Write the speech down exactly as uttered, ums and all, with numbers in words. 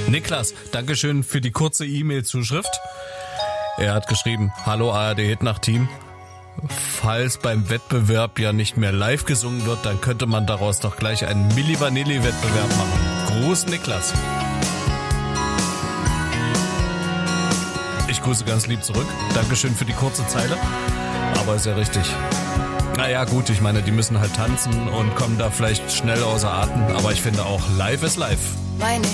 Niklas, Dankeschön für die kurze E-Mail-Zuschrift. Er hat geschrieben, hallo A R D-Hitnacht-Team. Falls beim Wettbewerb ja nicht mehr live gesungen wird, dann könnte man daraus doch gleich einen Milli Vanilli-Wettbewerb machen. Gruß Niklas. Ich grüße ganz lieb zurück. Dankeschön für die kurze Zeile. Aber ist ja richtig. Naja gut, ich meine, die müssen halt tanzen und kommen da vielleicht schnell außer Atem. Aber ich finde auch, live ist live. Meine